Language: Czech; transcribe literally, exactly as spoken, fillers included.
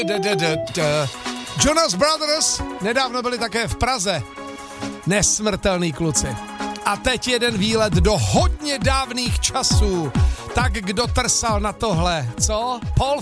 Jonas Brothers nedávno byli také v Praze. Nesmrtelný kluci. A teď jeden výlet do hodně dávných časů. Tak kdo trsal na tohle, co? Paul